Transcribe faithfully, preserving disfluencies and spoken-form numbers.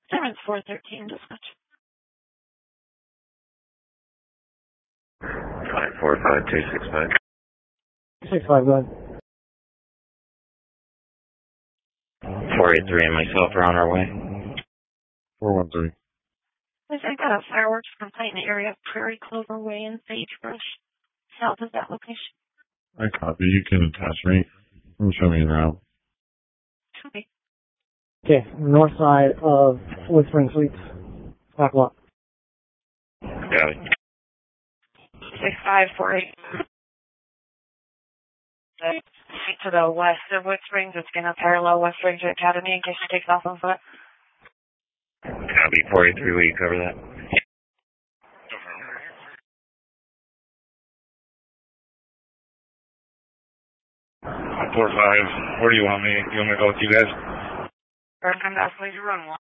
seven four thirteen, dispatch. five four five two six five. six five, go ahead. four eight three and myself are on our way. four one three. Please, I got a fireworks complaint in the area of Prairie Clover Way and Sagebrush, south of that location. I copy. You can attach me and show me around. Okay. Okay, north side of Wood Spring Suites. Back lot. Got it. six five four eight. To the west of Wood Springs, it's going to parallel West Springs Academy in case it takes off on foot. Copy. four eight three, will you cover that? four five, where do you want me? You want me to go with you guys? Or I'm going to ask you to run one.